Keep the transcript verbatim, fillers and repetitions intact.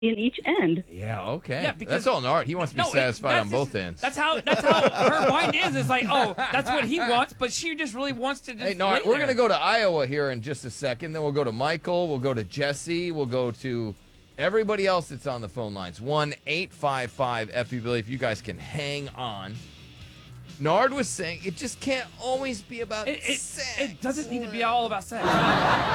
in each end. Yeah, okay. Yeah, because- that's all Nard. He wants to be No, it- satisfied that's on both just- ends. That's how that's how her mind is. It's like, oh, that's what he wants, but she just really wants to just Hey, Nard, lay we're there. going to go to Iowa here in just a second. Then we'll go to Michael. We'll go to Jesse. We'll go to everybody else that's on the phone lines. one eight five five F U Billy, if you guys can hang on. Nard was saying it just can't always be about It, it, sex. it doesn't need to be all about sex.